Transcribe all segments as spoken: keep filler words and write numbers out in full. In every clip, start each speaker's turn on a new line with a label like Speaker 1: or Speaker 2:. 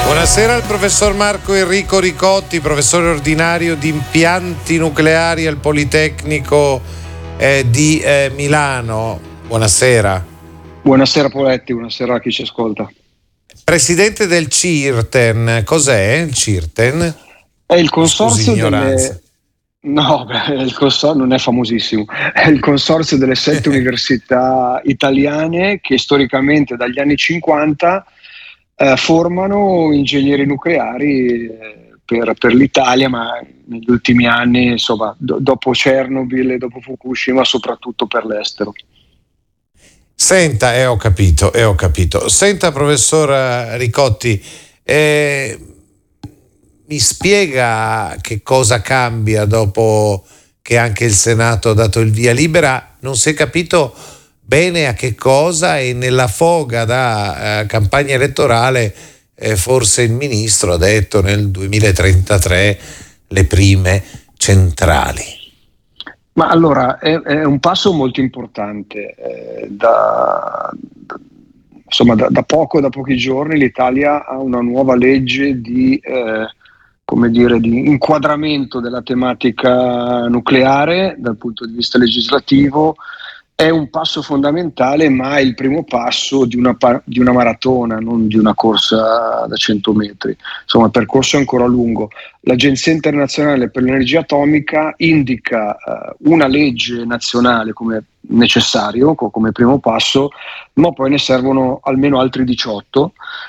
Speaker 1: Buonasera al professor Marco Enrico Ricotti, professore ordinario di impianti nucleari al Politecnico eh, di eh, Milano. Buonasera.
Speaker 2: Buonasera Poletti, buonasera a chi ci ascolta.
Speaker 1: Presidente del CIRTEN, cos'è il CIRTEN?
Speaker 2: È il consorzio
Speaker 1: Scusi,
Speaker 2: delle... No, beh, il consorzio non è famosissimo, è il consorzio delle sette università italiane che storicamente dagli anni cinquanta eh, formano ingegneri nucleari eh, per, per l'Italia, ma negli ultimi anni, insomma, do, dopo Chernobyl e dopo Fukushima, soprattutto per l'estero.
Speaker 1: Senta, e eh, ho capito, e eh, ho capito. Senta, professor Ricotti, eh, mi spiega che cosa cambia dopo che anche il Senato ha dato il via libera? Non si è capito bene a che cosa, e nella foga da eh, campagna elettorale eh, forse il ministro ha detto nel duemilatrentatré le prime centrali.
Speaker 2: Ma allora è, è un passo molto importante. Eh, da, da, insomma, da, da poco, da pochi giorni, l'Italia ha una nuova legge di, eh, come dire, di inquadramento della tematica nucleare dal punto di vista legislativo. È un passo fondamentale, ma è il primo passo di una, di una maratona, non di una corsa da cento metri. Insomma, il percorso è ancora lungo. L'Agenzia internazionale per l'energia atomica indica uh, una legge nazionale come necessario, come primo passo, ma poi ne servono almeno altri diciotto,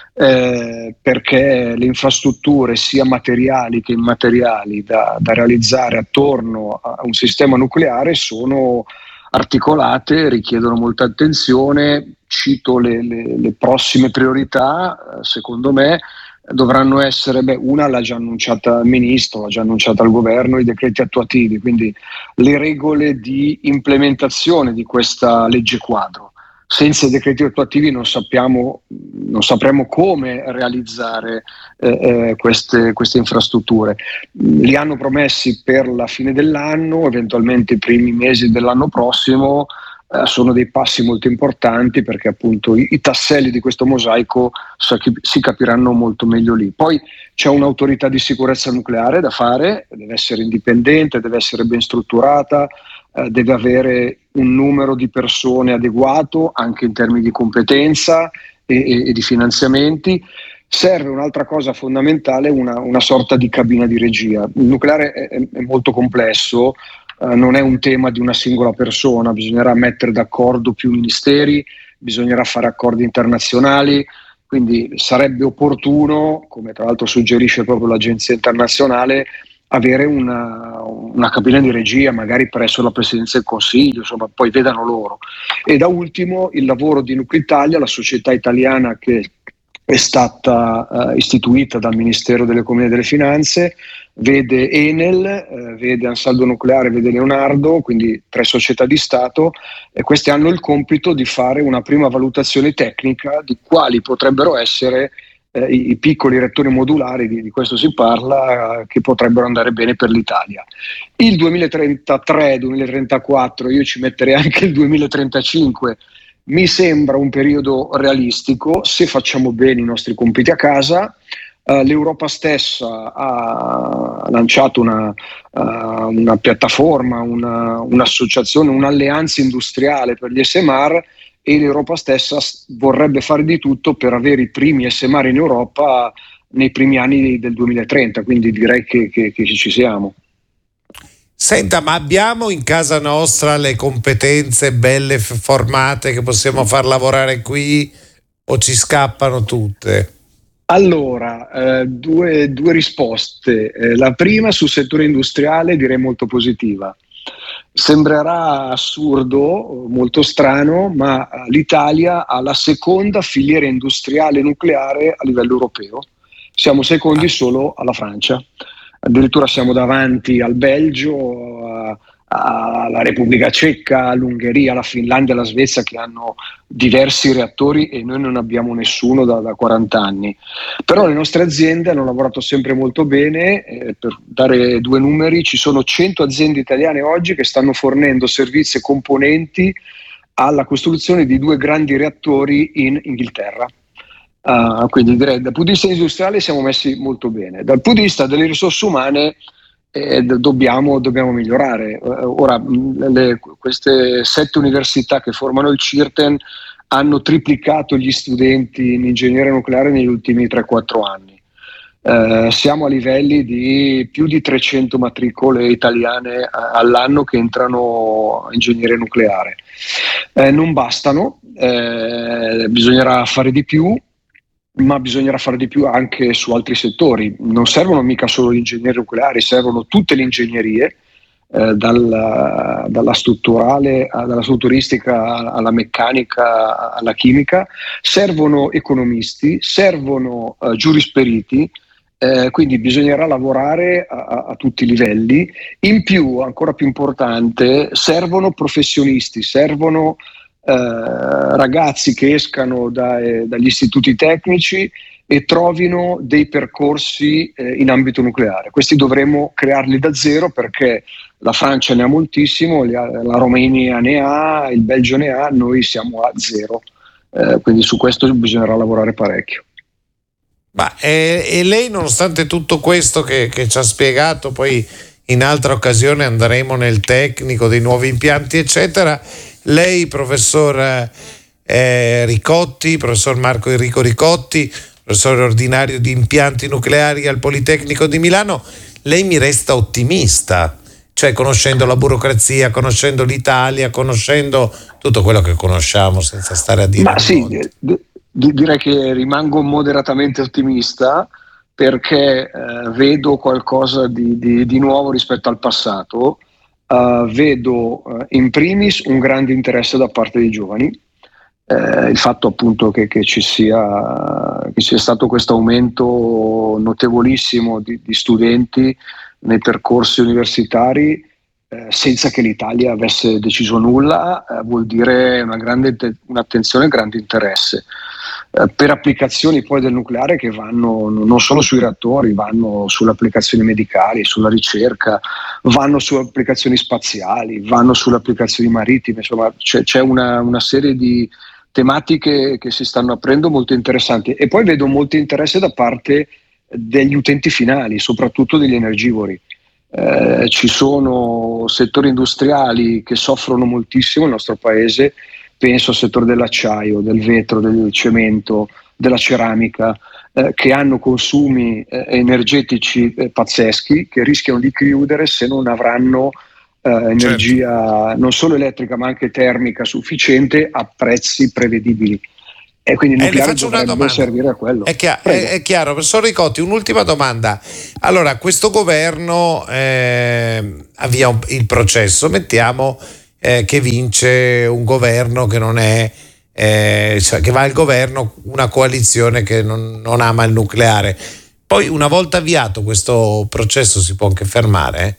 Speaker 2: eh, perché le infrastrutture sia materiali che immateriali da, da realizzare attorno a un sistema nucleare sono articolate, richiedono molta attenzione. Cito le, le, le prossime priorità, secondo me dovranno essere, beh, una l'ha già annunciata il ministro, l'ha già annunciata il governo, i decreti attuativi, quindi le regole di implementazione di questa legge quadro. Senza i decreti attuativi non sappiamo, non sapremo come realizzare eh, eh, queste, queste infrastrutture. Li hanno promessi per la fine dell'anno, eventualmente i primi mesi dell'anno prossimo. Eh, sono dei passi molto importanti, perché appunto i, i tasselli di questo mosaico si capiranno molto meglio lì. Poi c'è un'autorità di sicurezza nucleare da fare, deve essere indipendente, deve essere ben strutturata, eh, deve avere un numero di persone adeguato anche in termini di competenza e, e, e di finanziamenti. Serve un'altra cosa fondamentale, una, una sorta di cabina di regia. Il nucleare è, è molto complesso, eh, non è un tema di una singola persona, bisognerà mettere d'accordo più ministeri, bisognerà fare accordi internazionali, quindi sarebbe opportuno, come tra l'altro suggerisce proprio l'Agenzia internazionale, avere una, una cabina di regia magari presso la Presidenza del Consiglio, insomma, poi vedano loro. E da ultimo il lavoro di Nucleitalia, la società italiana che è stata uh, istituita dal Ministero dell'Economia e delle Finanze, vede Enel, eh, vede Ansaldo Nucleare, vede Leonardo, quindi tre società di Stato, e queste hanno il compito di fare una prima valutazione tecnica di quali potrebbero essere eh, i, i piccoli reattori modulari, di, di questo si parla, eh, che potrebbero andare bene per l'Italia. Il duemilatrentatré duemilatrentaquattro, io ci metterei anche il duemilatrentacinque, mi sembra un periodo realistico se facciamo bene i nostri compiti a casa. Uh, L'Europa stessa ha lanciato una, uh, una piattaforma, una, un'associazione, un'alleanza industriale per gli S M R, e l'Europa stessa vorrebbe fare di tutto per avere i primi S M R in Europa nei primi anni del duemilatrenta, quindi direi che, che, che ci siamo.
Speaker 1: Senta, ma abbiamo in casa nostra le competenze belle formate che possiamo far lavorare qui, o ci scappano tutte?
Speaker 2: Allora, eh, due, due risposte. Eh, la prima sul settore industriale direi molto positiva. Sembrerà assurdo, molto strano, ma l'Italia ha la seconda filiera industriale nucleare a livello europeo. Siamo secondi solo alla Francia. Addirittura siamo davanti al Belgio, a, alla Repubblica Ceca, all'Ungheria, alla Finlandia, alla Svezia, che hanno diversi reattori e noi non abbiamo nessuno da, da quaranta anni. Però le nostre aziende hanno lavorato sempre molto bene. Eh, per dare due numeri, ci sono cento aziende italiane oggi che stanno fornendo servizi e componenti alla costruzione di due grandi reattori in Inghilterra. Uh, quindi direi dal punto di vista industriale siamo messi molto bene. Dal punto di vista delle risorse umane eh, dobbiamo, dobbiamo migliorare. Uh, ora le, queste sette università che formano il CIRTEN hanno triplicato gli studenti in ingegneria nucleare negli ultimi tre quattro anni. Uh, siamo a livelli di più di trecento matricole italiane all'anno che entrano in ingegneria nucleare. Uh, non bastano, uh, bisognerà fare di più, ma bisognerà fare di più anche su altri settori. Non servono mica solo gli ingegneri nucleari, servono tutte le ingegnerie, eh, dalla, dalla strutturale, dalla strutturistica alla meccanica, alla chimica. Servono economisti, servono eh, giurisperiti, eh, quindi bisognerà lavorare a, a, a tutti i livelli. In più, ancora più importante, servono professionisti, servono Eh, ragazzi che escano da, eh, dagli istituti tecnici e trovino dei percorsi eh, in ambito nucleare. Questi dovremo crearli da zero, perché la Francia ne ha moltissimo, la Romania ne ha, il Belgio ne ha, noi siamo a zero, eh, quindi su questo bisognerà lavorare parecchio.
Speaker 1: Ma e, e lei, nonostante tutto questo che, che ci ha spiegato, poi in altra occasione andremo nel tecnico dei nuovi impianti eccetera, lei, professor eh, Ricotti, professor Marco Enrico Ricotti, professore ordinario di impianti nucleari al Politecnico di Milano, lei mi resta ottimista, cioè conoscendo la burocrazia, conoscendo l'Italia, conoscendo tutto quello che conosciamo, senza stare a dire.
Speaker 2: Ma sì, d- d- direi che rimango moderatamente ottimista, perché eh, vedo qualcosa di, di, di nuovo rispetto al passato. Uh, vedo uh, in primis un grande interesse da parte dei giovani, uh, il fatto appunto che, che ci sia che sia stato questo aumento notevolissimo di, di studenti nei percorsi universitari uh, senza che l'Italia avesse deciso nulla, uh, vuol dire una grande te- un'attenzione e un grande interesse uh, per applicazioni poi del nucleare che vanno non solo sui reattori, vanno sulle applicazioni medicali, sulla ricerca, vanno su applicazioni spaziali, vanno sulle applicazioni marittime. Insomma c'è, c'è una, una serie di tematiche che si stanno aprendo molto interessanti, e poi vedo molto interesse da parte degli utenti finali, soprattutto degli energivori. Eh, ci sono settori industriali che soffrono moltissimo nel nostro paese, penso al settore dell'acciaio, del vetro, del cemento, della ceramica, eh, che hanno consumi eh, energetici eh, pazzeschi, che rischiano di chiudere se non avranno eh, energia, certo, non solo elettrica ma anche termica sufficiente a prezzi prevedibili. E quindi il nucleare
Speaker 1: eh, dovrebbe
Speaker 2: servire a quello.
Speaker 1: È, chiaro, è, è chiaro, professor Ricotti, un'ultima domanda. Allora, questo governo eh, avvia il processo, mettiamo eh, che vince un governo che non è, eh, cioè che va al governo una coalizione che non, non ama il nucleare. Poi, una volta avviato questo processo, si può anche fermare?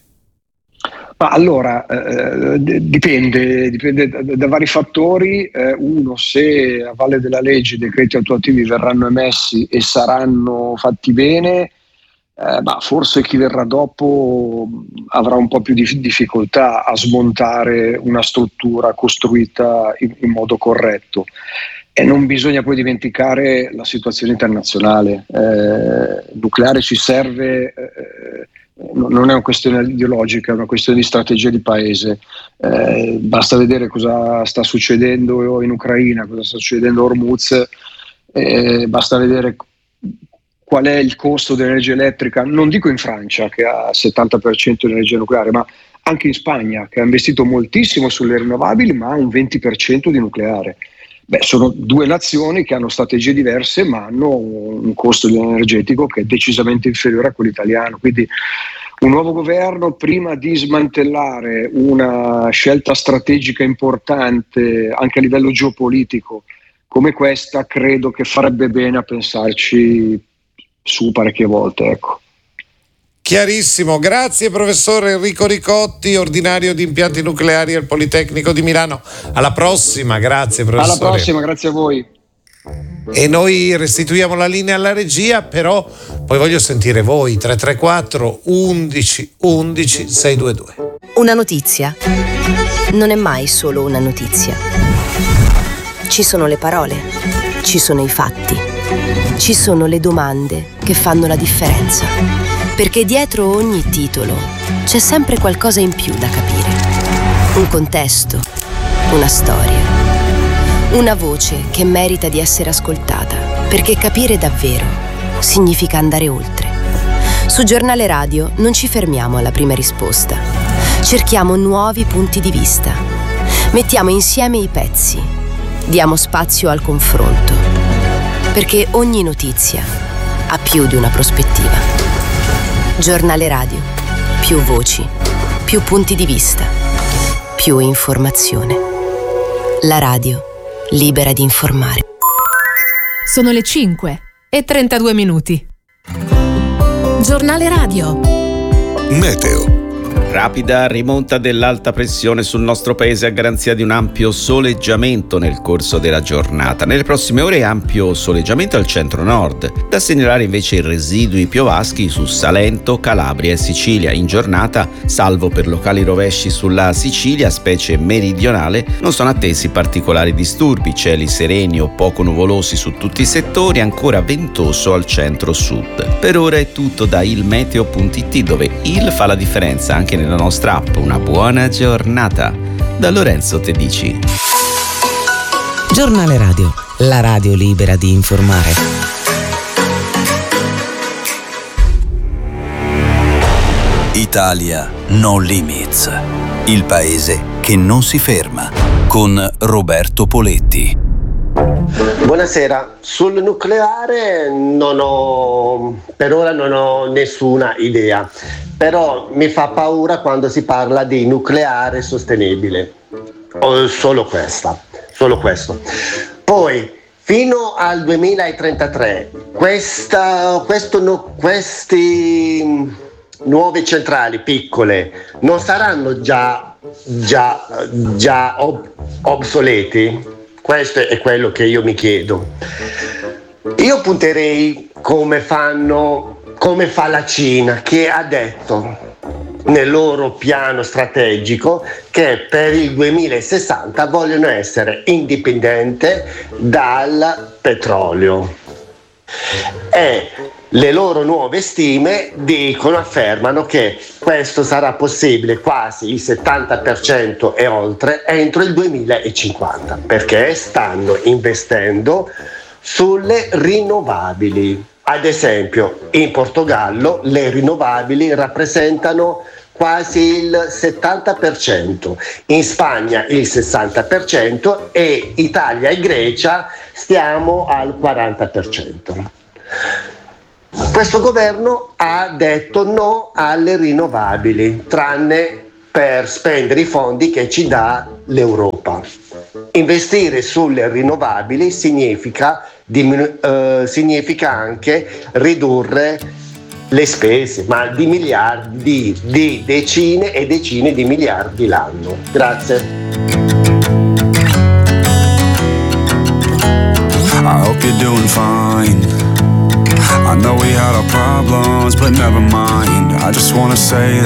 Speaker 2: Ma allora, eh, dipende, dipende da, da vari fattori. Eh, uno, se a valle della legge i decreti attuativi verranno emessi e saranno fatti bene, eh, ma forse chi verrà dopo avrà un po' più di difficoltà a smontare una struttura costruita in, in modo corretto. E non bisogna poi dimenticare la situazione internazionale. Eh, il nucleare ci serve. Eh, non è una questione ideologica, è una questione di strategia di paese. Eh, basta vedere cosa sta succedendo in Ucraina, cosa sta succedendo a Hormuz, eh, basta vedere qual è il costo dell'energia elettrica, non dico in Francia che ha il settanta per cento di energia nucleare, ma anche in Spagna, che ha investito moltissimo sulle rinnovabili ma ha un venti per cento di nucleare. Beh, sono due nazioni che hanno strategie diverse ma hanno un costo energetico che è decisamente inferiore a quello italiano. Quindi un nuovo governo, prima di smantellare una scelta strategica importante anche a livello geopolitico come questa, credo che farebbe bene a pensarci su parecchie volte, ecco.
Speaker 1: Chiarissimo, grazie professore Enrico Ricotti, ordinario di impianti nucleari al Politecnico di Milano. Alla prossima, grazie professore.
Speaker 2: Alla prossima, grazie a voi.
Speaker 1: E noi restituiamo la linea alla regia, però poi voglio sentire voi. Tre tre quattro undici undici sei due due.
Speaker 3: Una notizia non è mai solo una notizia. Ci sono le parole, ci sono i fatti, Ci sono le domande che fanno la differenza, perché dietro ogni titolo c'è sempre qualcosa in più da capire. Un contesto, una storia, una voce che merita di essere ascoltata, perché capire davvero significa andare oltre. Su Giornale Radio non ci fermiamo alla prima risposta. Cerchiamo nuovi punti di vista. Mettiamo insieme i pezzi. Diamo spazio al confronto. Perché ogni notizia ha più di una prospettiva. Giornale Radio. Più voci, più punti di vista, più informazione. La radio, libera di informare.
Speaker 4: Sono le cinque e trentadue minuti. Giornale Radio.
Speaker 5: Meteo.
Speaker 6: Rapida rimonta dell'alta pressione sul nostro paese a garanzia di un ampio soleggiamento nel corso della giornata. Nelle prossime ore ampio soleggiamento al centro-nord. Da segnalare invece i residui piovaschi su Salento, Calabria e Sicilia. In giornata, salvo per locali rovesci sulla Sicilia, specie meridionale, non sono attesi particolari disturbi. Cieli sereni o poco nuvolosi su tutti i settori, ancora ventoso al centro-sud. Per ora è tutto da ilmeteo punto it, dove il fa la differenza anche nella nostra app. Una buona giornata da Lorenzo Tedici.
Speaker 7: Giornale Radio, la radio libera di informare.
Speaker 5: Italia No Limits, il paese che non si ferma, con Roberto Poletti.
Speaker 8: Buonasera, sul nucleare non ho, per ora non ho nessuna idea, però mi fa paura quando si parla di nucleare sostenibile, o solo questa, solo questo. Poi fino al duemilatrentatré questa, questo, no, questi nuove centrali piccole non saranno già, già, già ob- obsoleti? Questo è quello che io mi chiedo. Io punterei come fanno, come fa la Cina, che ha detto nel loro piano strategico che per il duemilasessanta vogliono essere indipendenti dal petrolio. E le loro nuove stime dicono, affermano che questo sarà possibile quasi il settanta per cento e oltre entro il duemilacinquanta, perché stanno investendo sulle rinnovabili. Ad esempio, in Portogallo le rinnovabili rappresentano quasi il settanta per cento, in Spagna il sessanta per cento e Italia e Grecia stiamo al quaranta per cento. Questo governo ha detto no alle rinnovabili, tranne per spendere i fondi che ci dà l'Europa. Investire sulle rinnovabili significa, diminu- eh, significa anche ridurre le spese, ma di miliardi, di decine e decine di miliardi l'anno. Grazie.
Speaker 9: I hope you're doing fine. I know we had our problems, but never mind. I just wanna say